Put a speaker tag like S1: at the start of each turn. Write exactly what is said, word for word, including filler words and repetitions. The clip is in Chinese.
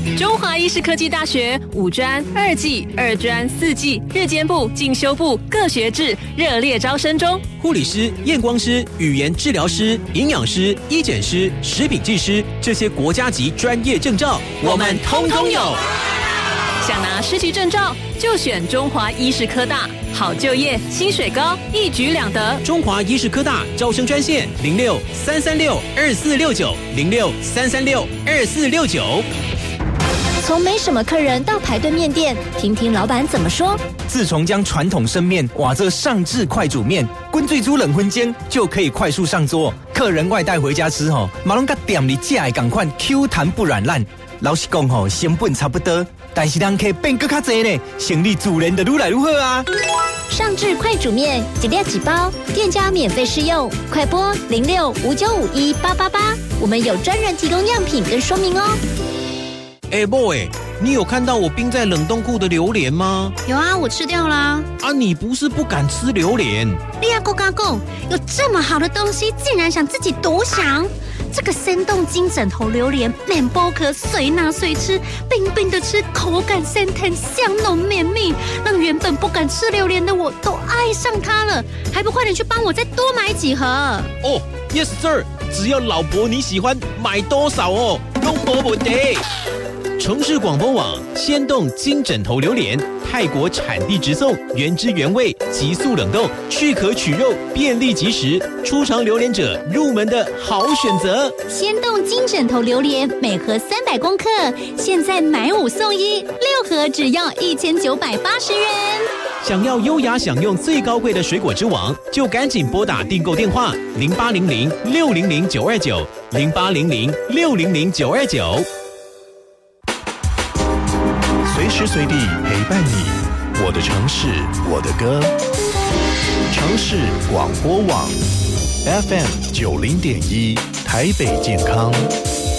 S1: 中华医事科技大学五专、二技、二专、四技、日间部、进修部各学制热烈招生中。
S2: 护理师、验光师、语言治疗师、营养师、医检师、食品技师，这些国家级专业证照，我们通通有。
S1: 想拿师级证照，就选中华医事科大，好就业，薪水高，一举两得。
S2: 中华医事科大招生专线零六三三六二四六九零六三三六二四六九。
S3: 从没什么客人到排队面店，听听老板怎么说。
S4: 自从将传统生面瓦这上至快煮面，滚最煮冷荤煎就可以快速上桌。客人外带回家吃吼，马龙甲店里寄来赶快 Q 弹不软烂。老实讲吼，成本差不多，但是人客变更较多呢，生意自然就愈来愈好啊。
S3: 上至快煮面，几粒几包，店家免费试用，快拨零六五九五一八八八，我们有专人提供样品跟说明哦。
S5: 哎 boy， 你有看到我冰在冷冻库的榴莲吗？
S6: 有啊，我吃掉啦。
S5: 啊，你不是不敢吃榴莲？
S6: 利亚够嘎够，有这么好的东西，竟然想自己独享？这个生动金枕头榴莲，面包壳随拿随吃，冰冰的吃，口感鲜甜，香浓绵密，让原本不敢吃榴莲的我都爱上它了。还不快点去帮我再多买几盒？
S5: 哦 ，Yes sir， 只要老婆你喜欢，买多少哦，都没问题。城市广播网鲜冻金枕头榴莲，泰国产地直送，原汁原味，急速冷冻，去壳取肉，便利即食，初尝榴莲者入门的好选择。
S6: 鲜冻金枕头榴莲每盒三百公克，现在买五送一，六盒只要一千九百八十元。
S5: 想要优雅享用最高贵的水果之王，就赶紧拨打订购电话零八零零六零零九二九零八零零六零零九二九。
S7: 随时随地陪伴你，我的城市，我的歌。城市广播网 F M 九零点一，台北健康。